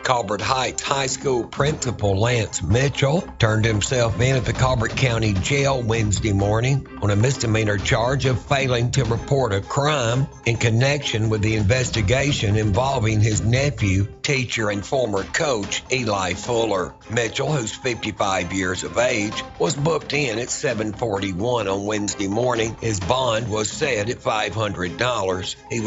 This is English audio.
Colbert Heights High School principal Lance Mitchell turned himself in at the Colbert County Jail Wednesday morning on a misdemeanor charge of failing to report a crime in connection with the investigation involving his nephew, teacher, and former coach Eli Fuller. Mitchell, who's 55 years of age, was booked in at 7:41 on Wednesday morning. His bond was set at $500. He